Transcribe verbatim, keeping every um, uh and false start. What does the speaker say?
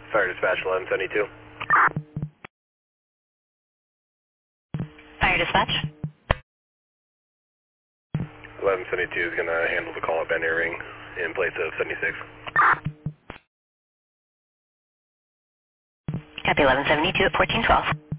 Fire dispatch eleven seventy-two. Fire dispatch. eleven seventy-two is going to handle the call at Bend Earring in place of seventy-six. Copy eleven seventy-two at fourteen twelve.